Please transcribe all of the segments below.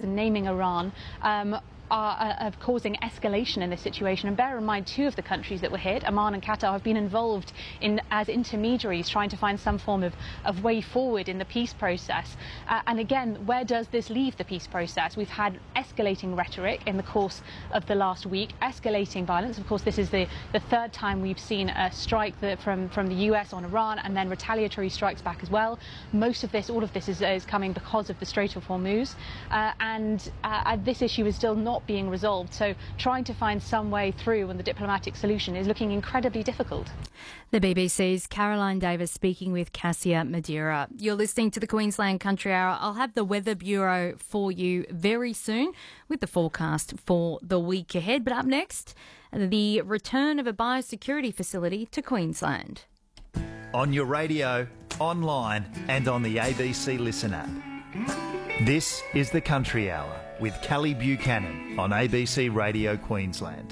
and naming Iran are causing escalation in this situation. And bear in mind, two of the countries that were hit, Oman and Qatar, have been involved as intermediaries trying to find some form of way forward in the peace process. And again, where does this leave the peace process? We've had escalating rhetoric in the course of the last week, escalating violence. Of course, this is the third time we've seen a strike from the US on Iran, and then retaliatory strikes back as well. All of this is coming because of the Strait of Hormuz. And this issue is still not being resolved, so trying to find some way through and the diplomatic solution is looking incredibly difficult. The BBC's Caroline Davis speaking with Cassia Madeira. You're listening to the Queensland Country Hour. I'll have the Weather Bureau for you very soon with the forecast for the week ahead. But up next, the return of a biosecurity facility to Queensland. On your radio, online and on the ABC Listen app. This is the Country Hour with Kelly Buchanan on ABC Radio Queensland.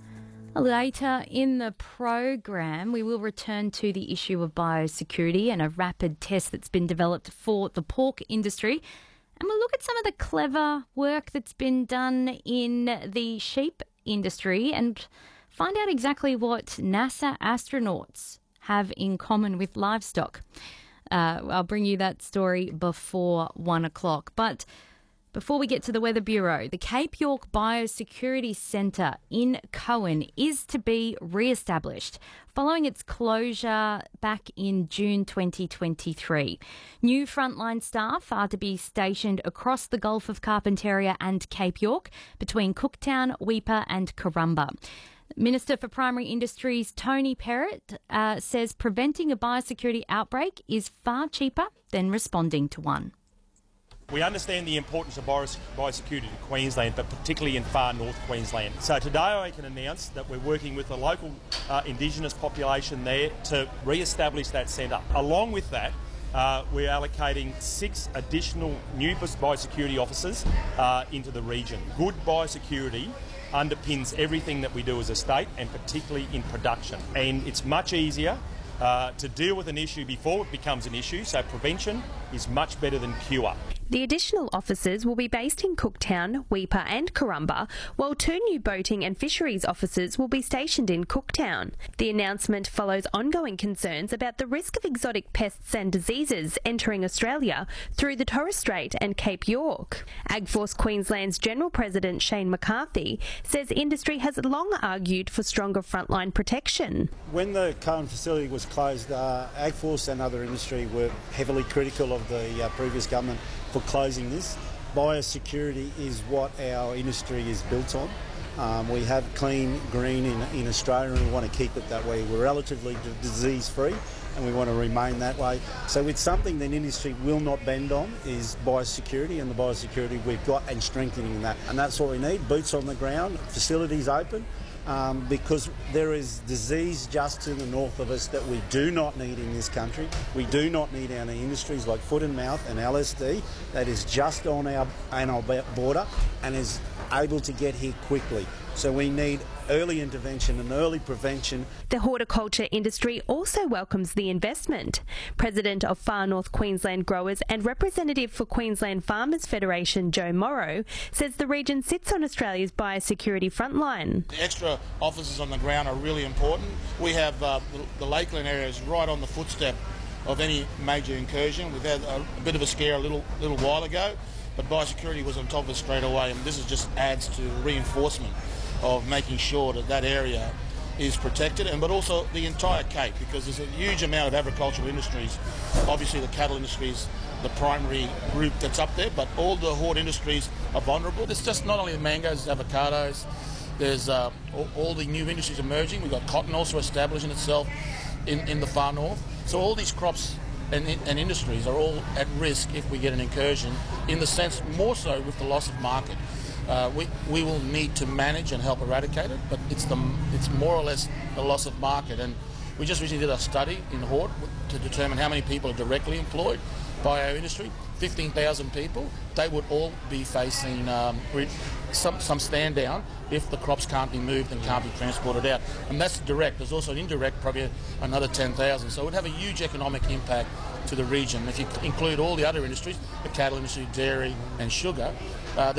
Later in the program, we will return to the issue of biosecurity and a rapid test that's been developed for the pork industry. And we'll look at some of the clever work that's been done in the sheep industry and find out exactly what NASA astronauts have in common with livestock. I'll bring you that story before 1 o'clock. But before we get to the Weather Bureau, the Cape York Biosecurity Centre in Cowan is to be re-established following its closure back in June 2023. New frontline staff are to be stationed across the Gulf of Carpentaria and Cape York between Cooktown, Weipa and Karumba. Minister for Primary Industries Tony Perrott says preventing a biosecurity outbreak is far cheaper than responding to one. We understand the importance of biosecurity to Queensland, but particularly in far north Queensland. So today I can announce that we're working with the local Indigenous population there to re-establish that centre. Along with that, we're allocating 6 additional new biosecurity officers into the region. Good biosecurity underpins everything that we do as a state, and particularly in production. And it's much easier to deal with an issue before it becomes an issue, so prevention is much better than cure. The additional officers will be based in Cooktown, Weipa and Karumba, while 2 new boating and fisheries officers will be stationed in Cooktown. The announcement follows ongoing concerns about the risk of exotic pests and diseases entering Australia through the Torres Strait and Cape York. AgForce Queensland's General President Shane McCarthy says industry has long argued for stronger frontline protection. When the Cowan facility was closed, AgForce and other industry were heavily critical of the previous government for closing this. Biosecurity is what our industry is built on. We have clean green in Australia, and we want to keep it that way. We're relatively disease-free, and we want to remain that way. So it's something that industry will not bend on, is biosecurity, and the biosecurity we've got and strengthening that. And that's what we need, boots on the ground, facilities open, because there is disease just to the north of us that we do not need in this country. We do not need our industries like foot and mouth and LSD that is just on our border and is able to get here quickly. So we need early intervention and early prevention. The horticulture industry also welcomes the investment. President of Far North Queensland Growers and representative for Queensland Farmers Federation, Joe Morrow, says the region sits on Australia's biosecurity frontline. The extra officers on the ground are really important. We have the Lakeland area is right on the footstep of any major incursion. We've had a bit of a scare a little while ago, but biosecurity was on top of it straight away, and this just adds to reinforcement of making sure that that area is protected, but also the entire Cape, because there's a huge amount of agricultural industries. Obviously the cattle industry is the primary group that's up there, but all the hort industries are vulnerable. It's just not only the mangoes, avocados, there's all the new industries emerging. We've got cotton also establishing itself in the far north. So all these crops and industries are all at risk if we get an incursion, in the sense more so with the loss of market. We will need to manage and help eradicate it, but it's more or less the loss of market. And we just recently did a study in Hort to determine how many people are directly employed by our industry. 15,000 people. They would all be facing some stand down if the crops can't be moved and can't be transported out. And that's direct. There's also an indirect, probably another 10,000. So it would have a huge economic impact to the region. If you include all the other industries, the cattle industry, dairy and sugar,